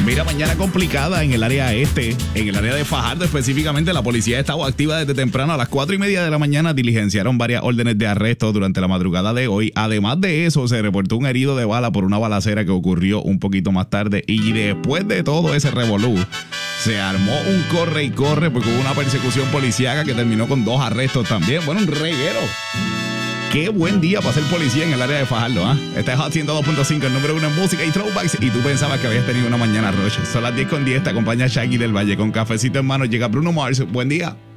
Mira, mañana complicada en el área este, en el área de Fajardo específicamente. La policía estaba activa desde temprano. A las 4:30 de la mañana diligenciaron varias órdenes de arresto durante la madrugada de hoy. Además de eso, se reportó un herido de bala por una balacera que ocurrió un poquito más tarde. Y después de todo ese revolú, se armó un corre y corre porque hubo una persecución policíaca que terminó con 2 arrestos también. Bueno, un reguero. Qué buen día para ser policía en el área de Fajardo, ¿ah? Este es Hot 102.5, el número 1 en música y throwbacks. Y tú pensabas que habías tenido una mañana roche. Son las 10:10, te acompaña Shaggy del Valle con cafecito en mano. Llega Bruno Mars. Buen día.